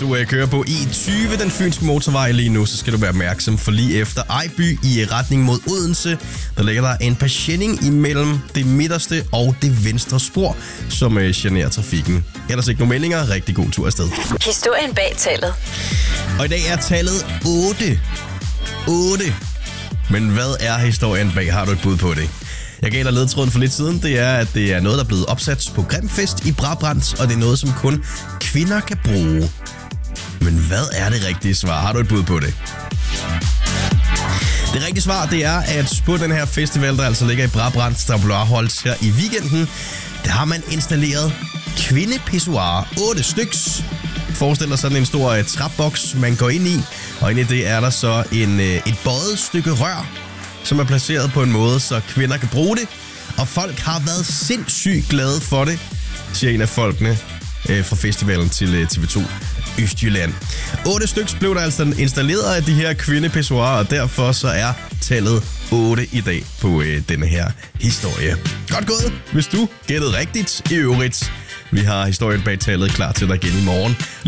du kører på E20, den fynske motorvej lige nu, så skal du være opmærksom, for lige efter Ejby i retning mod Odense, der ligger der en parkering imellem det midterste og det venstre spor, som generer trafikken. Ellers ikke nogen meldinger. Rigtig god tur afsted. Historien bag tallet. Og i dag er tallet 8. 8. Men hvad er historien bag? Har du et bud på det? Jeg gav dig ledetråden for lidt siden. Det er, at det er noget, der er blevet opsat på Grimfest i Brabrand, og det er noget, som kun kvinder kan bruge. Men hvad er det rigtige svar? Har du et bud på det? Det rigtige svar, det er, at på den her festival, der altså ligger i Brabrand, der blev afholdt her i weekenden, der har man installeret kvindepissoirer. 8 styks. Forestil dig sådan en stor trapboks, man går ind i, og inde i det er der så et bøjet stykke rør, som er placeret på en måde, så kvinder kan bruge det. Og folk har været sindssygt glade for det, siger en af folkene fra festivalen til TV2 Østjylland. 8 stykker blev der altså installeret af de her kvindepissoirer, og derfor så er tallet 8 i dag på denne her historie. Godt gået, hvis du gættede rigtigt i øvrigt. Vi har historien bag tallet klar til dig igen i morgen.